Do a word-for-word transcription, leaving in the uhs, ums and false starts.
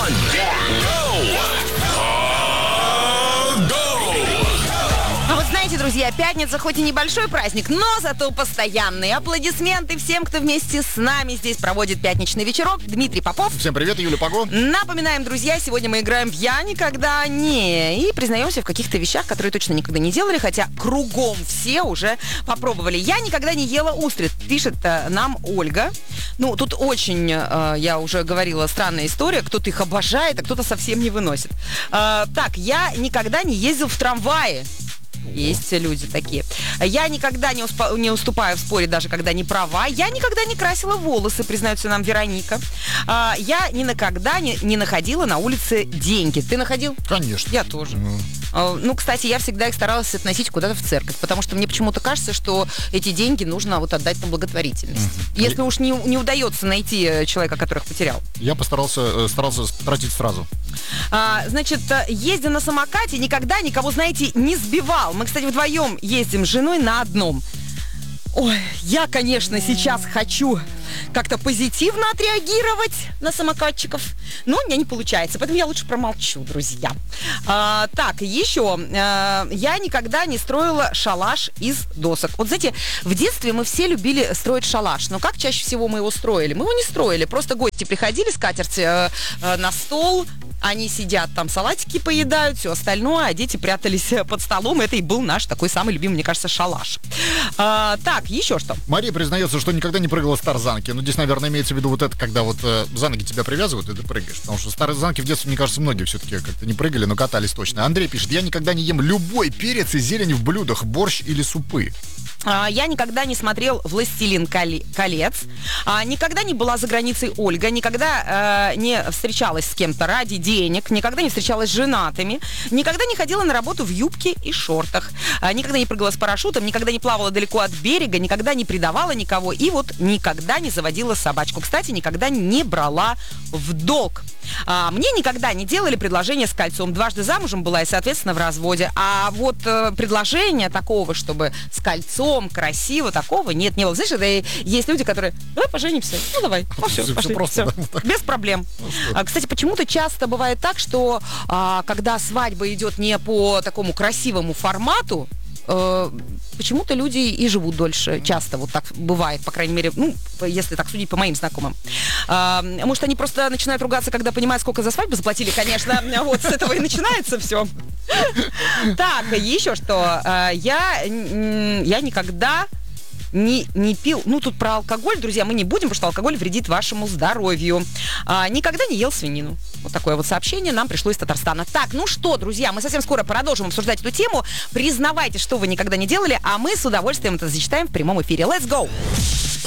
one, go! А вот знаете, друзья, пятница хоть и небольшой праздник, но зато постоянный. Аплодисменты всем, кто вместе с нами здесь проводит пятничный вечерок. Дмитрий Попов. Всем привет, Юля Пого. Напоминаем, друзья, сегодня мы играем в «Я никогда не». И признаемся в каких-то вещах, которые точно никогда не делали, хотя кругом все уже попробовали. «Я никогда не ела устриц», пишет э, нам Ольга. Ну, тут очень, э, я уже говорила, странная история. Кто-то их обожает, а кто-то совсем не выносит. Э, так, я никогда не ездил в трамвае. Есть люди такие. Я никогда не, успа- не уступаю в споре, даже когда не права. Я никогда не красила волосы, признается нам Вероника. А, я ни никогда не, не находила на улице деньги. Ты находил? Конечно. Я тоже. Ну. А, ну, кстати, я всегда их старалась относить куда-то в церковь, потому что мне почему-то кажется, что эти деньги нужно вот отдать на благотворительность. Mm-hmm. Если уж не, не удается найти человека, которых потерял. Я постарался старался тратить сразу. А, значит, ездя на самокате, никогда никого, знаете, не сбивал. Мы, кстати, вдвоем ездим с женой на одном. Ой, я, конечно, сейчас хочу как-то позитивно отреагировать на самокатчиков, но у меня не получается, поэтому я лучше промолчу, друзья. А, так, еще. А, я никогда не строила шалаш из досок. Вот, знаете, в детстве мы все любили строить шалаш, но как чаще всего мы его строили? Мы его не строили, просто гости приходили, скатерть э, э, на стол, они сидят там, салатики поедают, все остальное, а дети прятались под столом. Это и был наш такой самый любимый, мне кажется, шалаш. А, так, еще что? Мария признается, что никогда не прыгала с тарзанки. Ну, здесь, наверное, имеется в виду вот это, когда вот э, за ноги тебя привязывают, и ты прыгаешь. Потому что с тарзанки в детстве, мне кажется, многие все-таки как-то не прыгали, но катались точно. Андрей пишет: я никогда не ем любой перец и зелень в блюдах, борщ или супы. А, я никогда не смотрел «Властелин колец», а, никогда не была за границей Ольга, никогда э, не встречалась с кем-то ради денег, никогда не встречалась с женатыми, никогда не ходила на работу в юбке и шортах, а, никогда не прыгала с парашютом, никогда не плавала далеко от берега, никогда не предавала никого и вот никогда не заводила собачку. Кстати, никогда не брала в долг. А, мне никогда не делали предложение с кольцом. Дважды замужем была и, соответственно, в разводе. А вот э, предложения такого, чтобы с кольцом, красиво, такого нет, не было. Знаешь, это есть люди, которые: давай поженимся. Ну, давай. Ну, все, все, пошли. все просто, Все. да? Без проблем. Ну, а, кстати, почему-то часто бывает так, что а, когда свадьба идет не по такому красивому формату, э, почему-то люди и живут дольше. Часто вот так бывает, по крайней мере, ну, если так судить по моим знакомым. А, может, они просто начинают ругаться, когда понимают, сколько за свадьбу заплатили, конечно. Вот с этого и начинается все. Так, еще что. Я, я никогда не, не пил... Ну, тут про алкоголь, друзья, мы не будем, потому что алкоголь вредит вашему здоровью. А, никогда не ел свинину. Вот такое вот сообщение нам пришло из Татарстана. Так, ну что, друзья, мы совсем скоро продолжим обсуждать эту тему. Признавайте, что вы никогда не делали, а мы с удовольствием это зачитаем в прямом эфире. Let's go!